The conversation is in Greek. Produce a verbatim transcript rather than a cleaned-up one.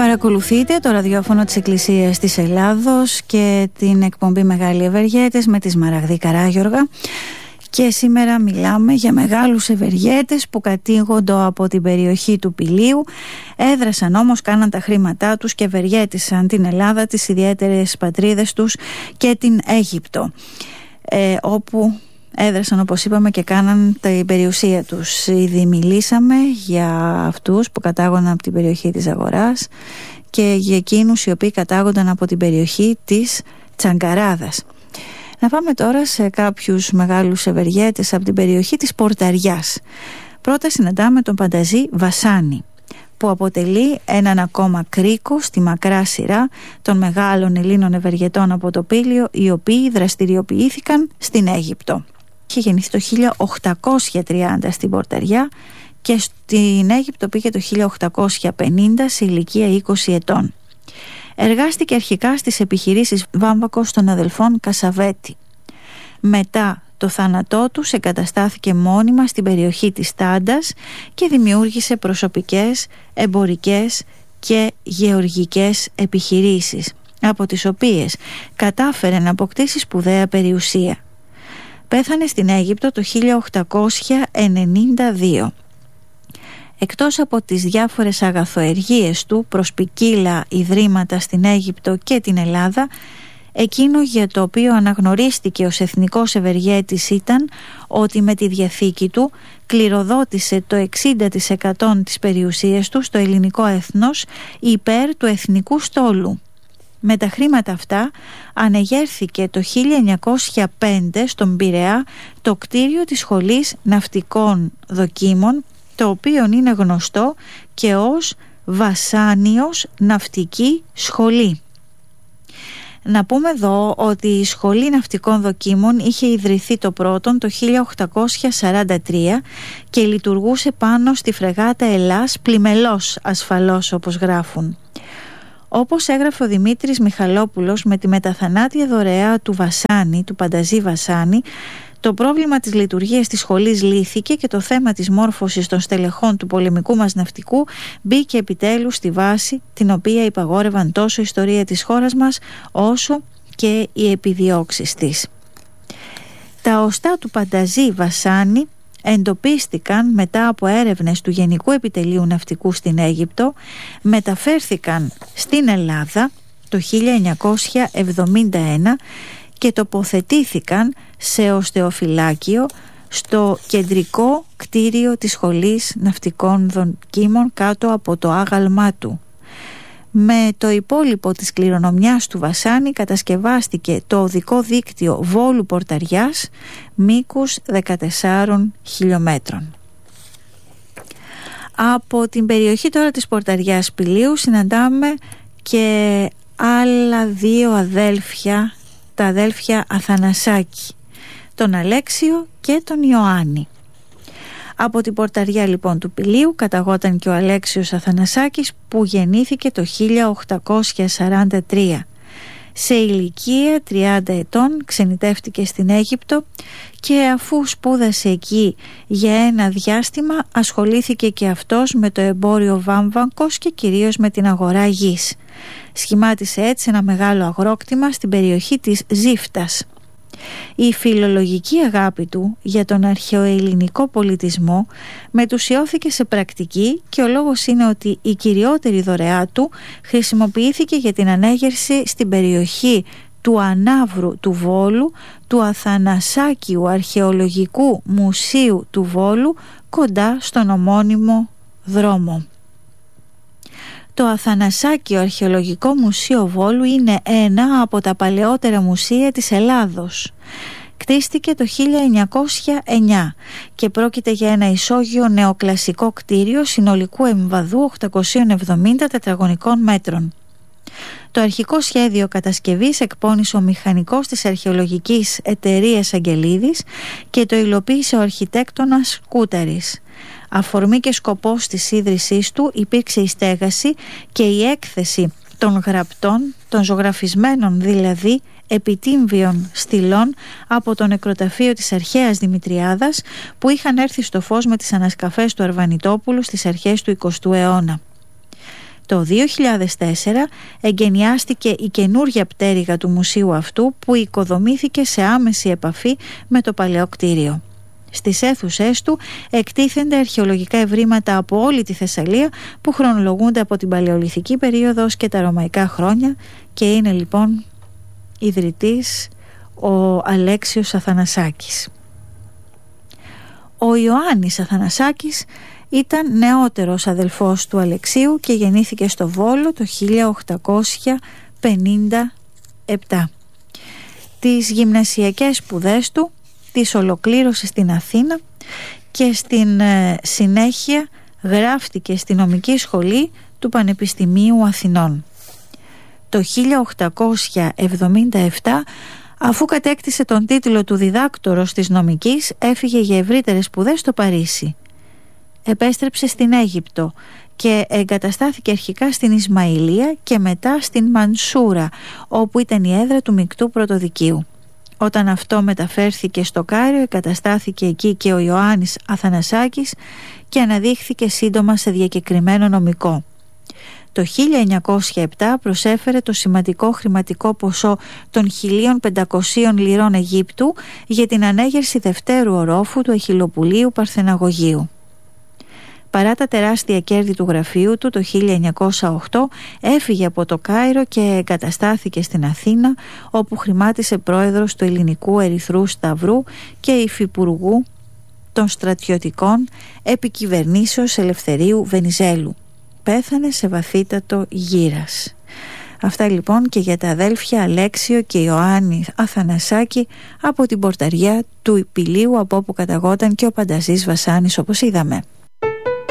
Παρακολουθείτε το ραδιόφωνο της Εκκλησίας της Ελλάδος και την εκπομπή Μεγάλοι Ευεργέτες με τη Σμαραγδή Καράγιοργα. Και σήμερα μιλάμε για μεγάλους ευεργέτες που κατήγονται από την περιοχή του Πηλίου. Έδρασαν όμως, κάναν τα χρήματά τους και ευεργέτησαν την Ελλάδα, τις ιδιαίτερες πατρίδες τους και την Αίγυπτο, ε, όπου έδρασαν, όπως είπαμε, και κάναν την περιουσία τους. Ήδη μιλήσαμε για αυτούς που κατάγονταν από την περιοχή της Αγοράς και για εκείνους οι οποίοι κατάγονταν από την περιοχή της Τσαγκαράδας. Να πάμε τώρα σε κάποιους μεγάλους ευεργέτες από την περιοχή της Πορταριάς. Πρώτα συναντάμε τον Πανταζή Βασάνη, που αποτελεί έναν ακόμα κρίκο στη μακρά σειρά των μεγάλων Ελλήνων ευεργετών από το Πήλιο, οι οποίοι δραστηριοποιήθηκαν στην Αίγυπτο. Είχε γεννηθεί το χίλια οκτακόσια τριάντα στην Πορταριά και στην Αίγυπτο πήγε το χίλια οκτακόσια πενήντα σε ηλικία είκοσι ετών. Εργάστηκε αρχικά στις επιχειρήσεις Βάμβακος των αδελφών Κασαβέτη. Μετά το θάνατό του εγκαταστάθηκε μόνιμα στην περιοχή της Τάντας και δημιούργησε προσωπικές, εμπορικές και γεωργικές επιχειρήσεις, από τις οποίες κατάφερε να αποκτήσει σπουδαία περιουσία. Πέθανε στην Αίγυπτο το χίλια οκτακόσια ενενήντα δύο. Εκτός από τις διάφορες αγαθοεργίες του προς ποικίλα ιδρύματα στην Αίγυπτο και την Ελλάδα, εκείνο για το οποίο αναγνωρίστηκε ως εθνικός ευεργέτης ήταν ότι με τη διαθήκη του κληροδότησε το εξήντα τοις εκατό της περιουσίας του στο ελληνικό έθνος υπέρ του εθνικού στόλου. Με τα χρήματα αυτά ανεγέρθηκε το χίλια εννιακόσια πέντε στον Πειραιά το κτίριο της Σχολής Ναυτικών Δοκίμων, το οποίο είναι γνωστό και ως Βασάνιος Ναυτική Σχολή. Να πούμε εδώ ότι η Σχολή Ναυτικών Δοκίμων είχε ιδρυθεί το πρώτον το χίλια οκτακόσια σαράντα τρία και λειτουργούσε πάνω στη φρεγάτα Ελλάς, πλημελώς ασφαλώς όπως γράφουν. Όπως έγραφε ο Δημήτρης Μιχαλόπουλος, με τη μεταθανάτια δωρεά του Βασάνη, του Πανταζή Βασάνη, το πρόβλημα της λειτουργίας της σχολής λύθηκε και το θέμα της μόρφωσης των στελεχών του πολεμικού μας ναυτικού μπήκε επιτέλους στη βάση την οποία υπαγόρευαν τόσο η ιστορία της χώρας μας όσο και οι επιδιώξεις της. Τα οστά του Πανταζή Βασάνη εντοπίστηκαν μετά από έρευνες του Γενικού Επιτελείου Ναυτικού στην Αίγυπτο, μεταφέρθηκαν στην Ελλάδα το χίλια εννιακόσια εβδομήντα ένα και τοποθετήθηκαν σε οστεοφυλάκιο στο κεντρικό κτίριο της Σχολής Ναυτικών Δοκίμων κάτω από το άγαλμά του. Με το υπόλοιπο της κληρονομιάς του Βασάνη κατασκευάστηκε το οδικό δίκτυο Βόλου Πορταριάς μήκους δεκατεσσάρων χιλιομέτρων. Από την περιοχή τώρα της Πορταριάς Πηλίου συναντάμε και άλλα δύο αδέλφια, τα αδέλφια Αθανασάκη, τον Αλέξιο και τον Ιωάννη. Από την Πορταριά λοιπόν του Πηλίου καταγόταν και ο Αλέξιος Αθανασάκης, που γεννήθηκε το χίλια οκτακόσια σαράντα τρία. Σε ηλικία τριάντα ετών ξενιτεύτηκε στην Αίγυπτο και αφού σπούδασε εκεί για ένα διάστημα ασχολήθηκε και αυτός με το εμπόριο βάμβακος και κυρίως με την αγορά γης. Σχημάτισε έτσι ένα μεγάλο αγρόκτημα στην περιοχή της Ζήφτας. Η φιλολογική αγάπη του για τον αρχαιοελληνικό πολιτισμό μετουσιώθηκε σε πρακτική και ο λόγος είναι ότι η κυριότερη δωρεά του χρησιμοποιήθηκε για την ανέγερση στην περιοχή του Ανάβρου του Βόλου, του Αθανασάκιου Αρχαιολογικού Μουσείου του Βόλου, κοντά στον ομώνυμο δρόμο. Το Αθανασάκιο Αρχαιολογικό Μουσείο Βόλου είναι ένα από τα παλαιότερα μουσεία της Ελλάδος. Κτίστηκε το χίλια εννιακόσια εννιά και πρόκειται για ένα ισόγειο νεοκλασικό κτίριο συνολικού εμβαδού οκτακόσια εβδομήντα τετραγωνικών μέτρων. Το αρχικό σχέδιο κατασκευής εκπώνησε ο μηχανικός της αρχαιολογικής εταιρείας Αγγελίδης και το υλοποίησε ο αρχιτέκτονας Κούταρης. Αφορμή και σκοπός της ίδρυσής του υπήρξε η στέγαση και η έκθεση των γραπτών, των ζωγραφισμένων δηλαδή επιτύμβιων στυλών από το νεκροταφείο της αρχαίας Δημητριάδας, που είχαν έρθει στο φως με τις ανασκαφές του Αρβανιτόπουλου στις αρχές του εικοστού αιώνα. Το δύο χιλιάδες τέσσερα εγκαινιάστηκε η καινούργια πτέρυγα του μουσείου αυτού, που οικοδομήθηκε σε άμεση επαφή με το παλαιό κτίριο. Στις αίθουσές του εκτίθενται αρχαιολογικά ευρήματα από όλη τη Θεσσαλία, που χρονολογούνται από την Παλαιολιθική περίοδο ως και τα Ρωμαϊκά χρόνια, και είναι λοιπόν ιδρυτής ο Αλέξιος Αθανασάκης. Ο Ιωάννης Αθανασάκης ήταν νεότερος αδελφός του Αλεξίου και γεννήθηκε στο Βόλο το χίλια οκτακόσια πενήντα επτά. Τις γυμνασιακές σπουδές του τις ολοκλήρωσε στην Αθήνα και στην ε, συνέχεια γράφτηκε στη νομική σχολή του Πανεπιστημίου Αθηνών. Το χίλια οκτακόσια εβδομήντα επτά, αφού κατέκτησε τον τίτλο του διδάκτορος της νομικής, έφυγε για ευρύτερες σπουδές στο Παρίσι. Επέστρεψε στην Αίγυπτο και εγκαταστάθηκε αρχικά στην Ισμαηλία και μετά στην Μανσούρα, όπου ήταν η έδρα του Μεικτού Πρωτοδικείου. Όταν αυτό μεταφέρθηκε στο Κάιρο, εγκαταστάθηκε εκεί και ο Ιωάννης Αθανασάκης και αναδείχθηκε σύντομα σε διακεκριμένο νομικό. Το χίλια εννιακόσια επτά προσέφερε το σημαντικό χρηματικό ποσό των χίλια πεντακόσιων λιρών Αιγύπτου για την ανέγερση δευτέρου ορόφου του Αχιλλοπουλίου Παρθεναγωγείου. Παρά τα τεράστια κέρδη του γραφείου του, το χίλια εννιακόσια οκτώ έφυγε από το Κάιρο και εγκαταστάθηκε στην Αθήνα, όπου χρημάτισε πρόεδρος του Ελληνικού Ερυθρού Σταυρού και υφυπουργού των στρατιωτικών επικυβερνήσεως Ελευθερίου Βενιζέλου. Πέθανε σε βαθύτατο γύρας. Αυτά λοιπόν και για τα αδέλφια Αλέξιο και Ιωάννη Αθανασάκη από την πορταριά του Πηλίου, από όπου καταγόταν και ο Πανταζής Βασάνης, όπως είδαμε.